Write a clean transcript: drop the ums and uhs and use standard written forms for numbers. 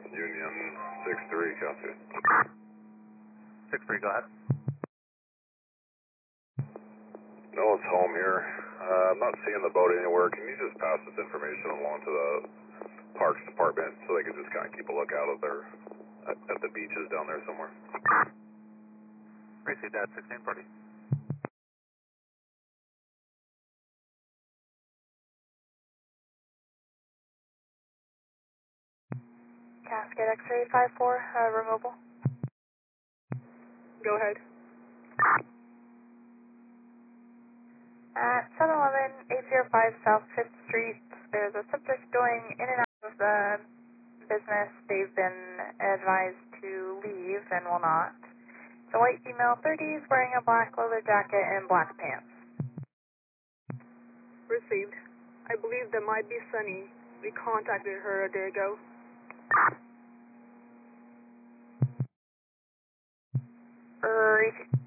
Union 6-3, copy. 6-3, go ahead. No one's home here. I'm not seeing the boat anywhere. Can you just pass this information along to the Parks Department so they can just kind of keep a lookout of their at the beaches down there somewhere? Received that, 1640. Cascade X-ray 54, removal. Go ahead. At 711-805 South 5th Street, there's a subject going in and out of the business. They've been advised to leave and will not. It's a white female, 30s, wearing a black leather jacket and black pants. Received. I believe that might be Sunny. We contacted her a day ago. Received.